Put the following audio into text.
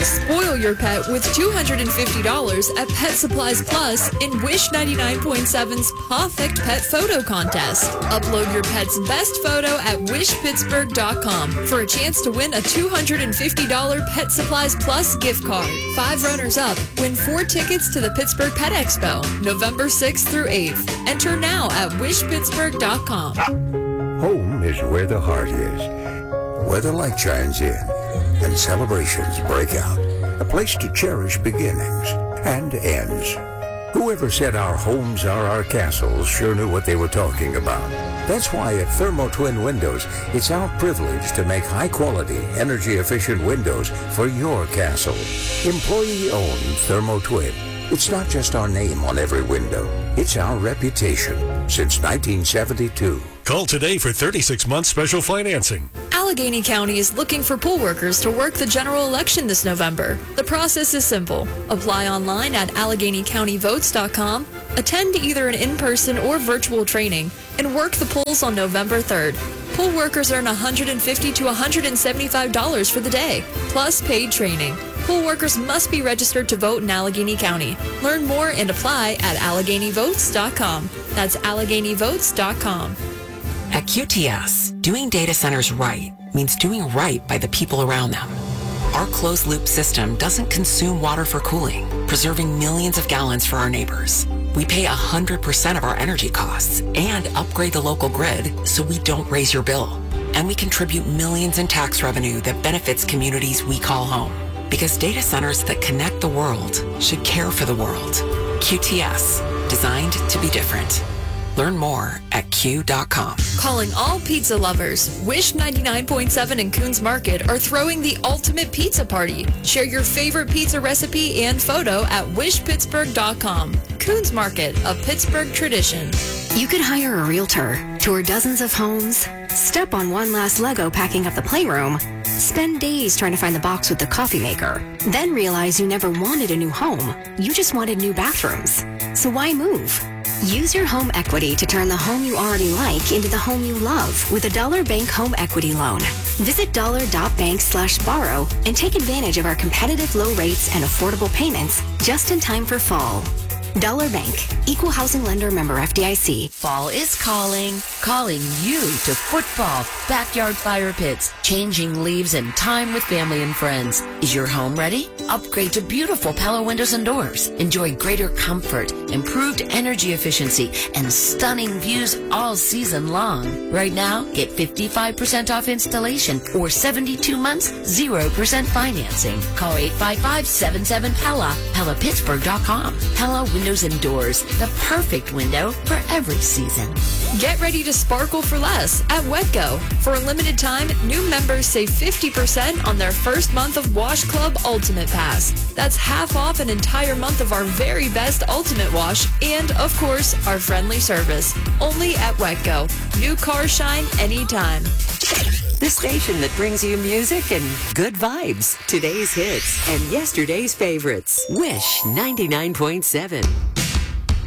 Spoil your pet with $250 at Pet Supplies Plus in Wish 99.7's Perfect Pet Photo Contest. Upload your pet's best photo at wishpittsburgh.com for a chance to win a $250 Pet Supplies Plus gift card. 5 runners-up win 4 tickets to the Pittsburgh Pet Expo, November 6th through 8th. Enter now at wishpittsburgh.com. Home is where the heart is, where the light shines in and celebrations break out. A place to cherish beginnings and ends. Whoever said our homes are our castles sure knew what they were talking about. That's why at Thermo Twin Windows, it's our privilege to make high-quality, energy-efficient windows for your castle. Employee-owned Thermo Twin. It's not just our name on every window. It's our reputation since 1972. Call today for 36-month special financing. Allegheny County is looking for poll workers to work the general election this November. The process is simple. Apply online at AlleghenyCountyVotes.com, attend either an in-person or virtual training, and work the polls on November 3rd. Poll workers earn $150 to $175 for the day, plus paid training. Poll workers must be registered to vote in Allegheny County. Learn more and apply at AlleghenyVotes.com. That's AlleghenyVotes.com. At QTS, doing data centers right means doing right by the people around them. Our closed-loop system doesn't consume water for cooling, preserving millions of gallons for our neighbors. We pay 100% of our energy costs and upgrade the local grid so we don't raise your bill. And we contribute millions in tax revenue that benefits communities we call home. Because data centers that connect the world should care for the world. QTS, designed to be different. Learn more at Q.com. Calling all pizza lovers, Wish 99.7 and Coons Market are throwing the ultimate pizza party. Share your favorite pizza recipe and photo at wishpittsburgh.com. Coons Market, a Pittsburgh tradition. You could hire a realtor, tour dozens of homes, step on one last Lego packing up the playroom, spend days trying to find the box with the coffee maker, then realize you never wanted a new home. You just wanted new bathrooms. So why move? Use your home equity to turn the home you already like into the home you love with a Dollar Bank Home Equity Loan. Visit dollar.bank/borrow and take advantage of our competitive low rates and affordable payments just in time for fall. Dollar Bank, Equal Housing Lender, member FDIC. Fall is calling you to football, backyard fire pits, changing leaves, and time with family and friends. Is your home ready? Upgrade to beautiful Pella windows and doors. Enjoy greater comfort, improved energy efficiency, and stunning views all season long. Right now, get 55% off installation or 72 months, 0% financing. Call 855-77-PELLA, PellaPittsburgh.com. Pella Windows and Doors, the perfect window for every season. Get ready to sparkle for less at Wetco. For a limited time, new members save 50% on their first month of Wash Club Ultimate Pass. That's half off an entire month of our very best Ultimate Wash and, of course, our friendly service. Only at Wetco. New cars shine anytime. The station that brings you music and good vibes. Today's hits and yesterday's favorites. Wish 99.7.